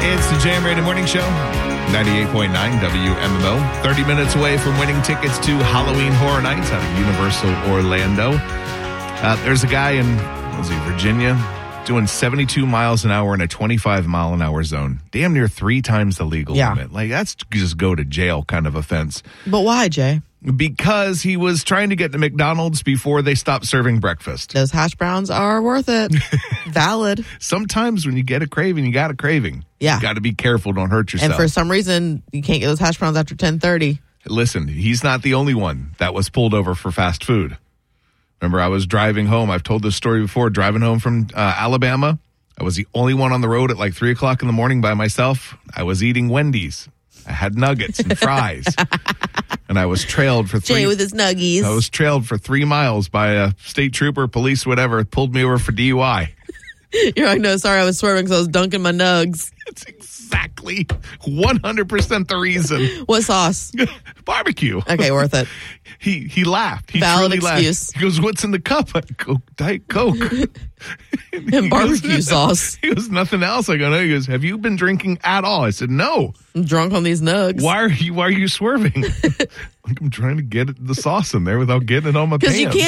It's the Jam Radio Morning Show, 98.9 WMMO. 30 minutes away from winning tickets to Halloween Horror Nights out of Universal Orlando. There's a guy in, Virginia, doing 72 miles an hour in a 25 mile an hour zone. Damn near 3 times the legal limit. Like, that's just go to jail kind of offense. But why, Jay? Because he was trying to get to McDonald's before they stopped serving breakfast. Those hash browns are worth it. Valid. Sometimes when you get a craving, you got a craving. Yeah. You got to be careful. Don't hurt yourself. And for some reason, you can't get those hash browns after 10:30. Listen, he's not the only one that was pulled over for fast food. Remember, I was driving home. I've told this story before. Driving home from Alabama. I was the only one on the road at like 3 o'clock in the morning by myself. I was eating Wendy's. I had nuggets and fries. And I was trailed for Jay with his nuggies. I was trailed for 3 miles by a state trooper, police, whatever, pulled me over for DUI. You're like, no, sorry, I was swerving because I was dunking my nugs. It's exactly 100% the reason. What sauce? Barbecue. Okay, worth it. He laughed. He Valid truly excuse. laughed. He goes, what's in the cup? I go, Diet Coke. And barbecue sauce. He goes, nothing else. I go, no. He goes, have you been drinking at all? I said, no. I'm drunk on these nugs. Why are you swerving? Like, I'm trying to get the sauce in there without getting it on my pants. Because you can't